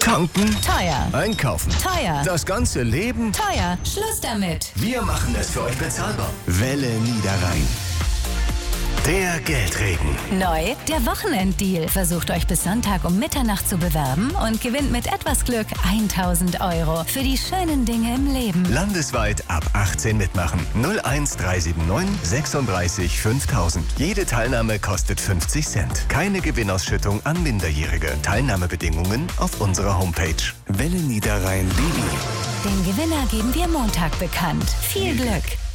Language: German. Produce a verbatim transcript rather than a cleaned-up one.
Tanken? Teuer. Einkaufen? Teuer. Das ganze Leben? Teuer. Schluss damit. Wir machen es für euch bezahlbar. Welle Niederrhein. Der Geldregen. Neu, der Wochenenddeal. Versucht euch bis Sonntag um Mitternacht zu bewerben und gewinnt mit etwas Glück tausend Euro für die schönen Dinge im Leben. Landesweit ab achtzehn mitmachen. null eins drei sieben neun sechsunddreißig fünftausend. Jede Teilnahme kostet fünfzig Cent. Keine Gewinnausschüttung an Minderjährige. Teilnahmebedingungen auf unserer Homepage. Welle Niederrhein Baby. Den Gewinner geben wir Montag bekannt. Viel Glück!